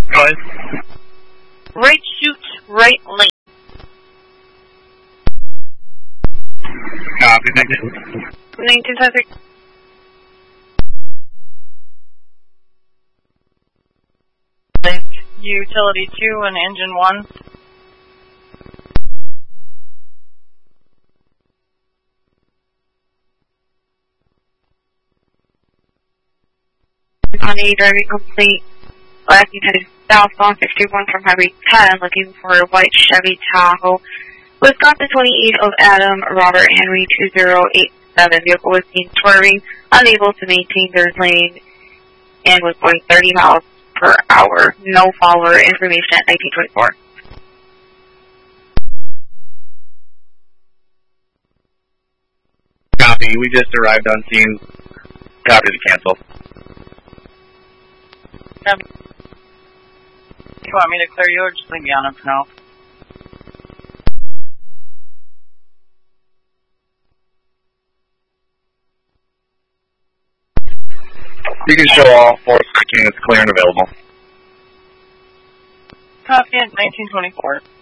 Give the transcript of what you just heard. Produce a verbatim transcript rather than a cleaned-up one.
Go ahead. Right chute, right lane. Copy, thank you. nineteen twenty-three. Utility two and engine one. On a driving complete, last headed southbound sixty-one from Highway ten, looking for a white Chevy Tahoe. Wisconsin twenty-eight of Adam Robert Henry two zero eight seven. Vehicle was seen swerving, unable to maintain their lane, and was going thirty miles per hour. No follower information at nineteen twenty-four. Copy, we just arrived on scene. Copy to cancel. Um, you want me to clear you or just leave me on it for now? You can show all four units clear and available. Copy at nineteen twenty-four.